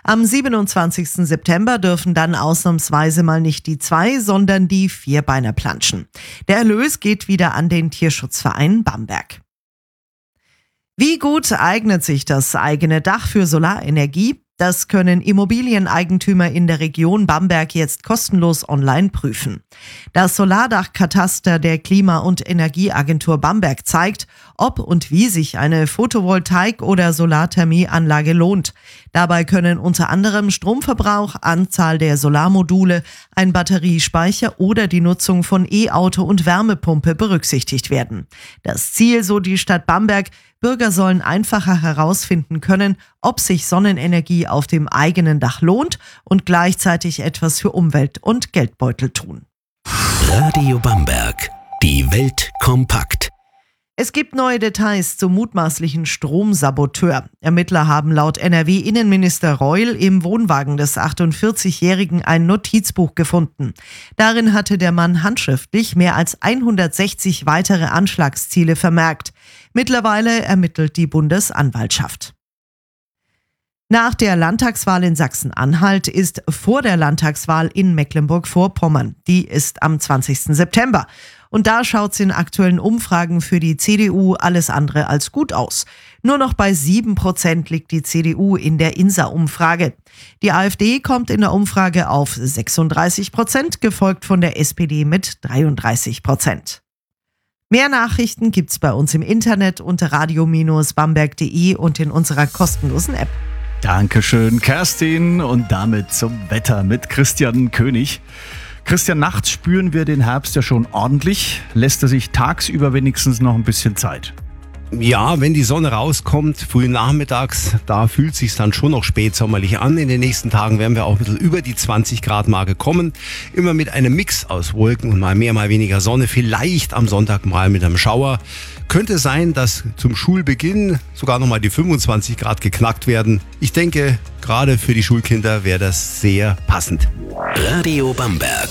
Am 27. September dürfen dann ausnahmsweise mal nicht die 2, sondern die 4-Beiner planschen. Der Erlös geht wieder an den Tierschutzverein Bamberg. Wie gut eignet sich das eigene Dach für Solarenergie? Das können Immobilieneigentümer in der Region Bamberg jetzt kostenlos online prüfen. Das Solardachkataster der Klima- und Energieagentur Bamberg zeigt, ob und wie sich eine Photovoltaik- oder Solarthermieanlage lohnt. Dabei können unter anderem Stromverbrauch, Anzahl der Solarmodule, ein Batteriespeicher oder die Nutzung von E-Auto und Wärmepumpe berücksichtigt werden. Das Ziel, so die Stadt Bamberg: Bürger sollen einfacher herausfinden können, ob sich Sonnenenergie auf dem eigenen Dach lohnt und gleichzeitig etwas für Umwelt und Geldbeutel tun. Radio Bamberg. Die Welt kompakt. Es gibt neue Details zum mutmaßlichen Stromsaboteur. Ermittler haben laut NRW-Innenminister Reul im Wohnwagen des 48-Jährigen ein Notizbuch gefunden. Darin hatte der Mann handschriftlich mehr als 160 weitere Anschlagsziele vermerkt. Mittlerweile ermittelt die Bundesanwaltschaft. Nach der Landtagswahl in Sachsen-Anhalt ist vor der Landtagswahl in Mecklenburg-Vorpommern. Die ist am 20. September. Und da schaut es in aktuellen Umfragen für die CDU alles andere als gut aus. Nur noch bei 7% liegt die CDU in der INSA-Umfrage. Die AfD kommt in der Umfrage auf 36%, gefolgt von der SPD mit 33%. Mehr Nachrichten gibt's bei uns im Internet unter radio-bamberg.de und in unserer kostenlosen App. Dankeschön, Kerstin. Und damit zum Wetter mit Christian König. Christian, nachts spüren wir den Herbst ja schon ordentlich. Lässt er sich tagsüber wenigstens noch ein bisschen Zeit? Ja, wenn die Sonne rauskommt, früh nachmittags, da fühlt es sich dann schon noch spätsommerlich an. In den nächsten Tagen werden wir auch ein bisschen über die 20-Grad-Marke kommen. Immer mit einem Mix aus Wolken und mal mehr, mal weniger Sonne. Vielleicht am Sonntag mal mit einem Schauer. Könnte sein, dass zum Schulbeginn sogar nochmal die 25 Grad geknackt werden. Ich denke, gerade für die Schulkinder wäre das sehr passend. Radio Bamberg.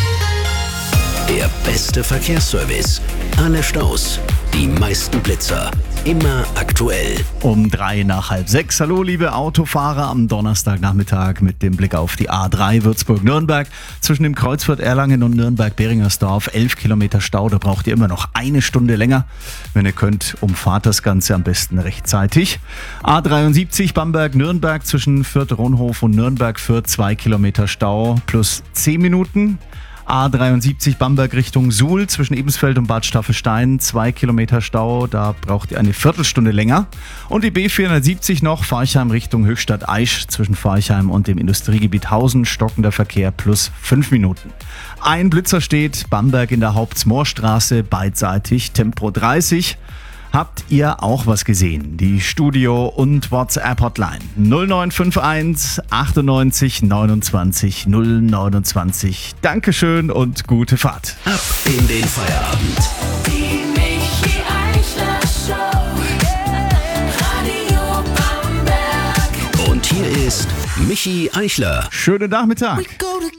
Der beste Verkehrsservice. Alle Staus, die meisten Blitzer, immer aktuell. Um 5:03. Hallo liebe Autofahrer am Donnerstagnachmittag mit dem Blick auf die A3 Würzburg-Nürnberg. Zwischen dem Kreuzviertel Erlangen und Nürnberg-Beringersdorf 11 Kilometer Stau. Da braucht ihr immer noch eine Stunde länger. Wenn ihr könnt, umfahrt das Ganze am besten rechtzeitig. A73 Bamberg-Nürnberg zwischen Fürth-Ronhof und Nürnberg-Fürth 2 Kilometer Stau plus 10 Minuten. A73 Bamberg Richtung Suhl zwischen Ebensfeld und Bad Staffelstein 2 Kilometer Stau, da braucht ihr eine Viertelstunde länger. Und die B470 noch, Forchheim Richtung Höchstadt-Aisch zwischen Forchheim und dem Industriegebiet Hausen, stockender Verkehr plus 5 Minuten. Ein Blitzer steht, Bamberg in der Hauptsmoorstraße, beidseitig Tempo 30. Habt ihr auch was gesehen? Die Studio- und WhatsApp-Hotline 0951 98 29 029. Dankeschön und gute Fahrt. Ab in den Feierabend. Die Michi Eichler Show. Radio Bamberg. Und hier ist Michi Eichler. Schönen Nachmittag.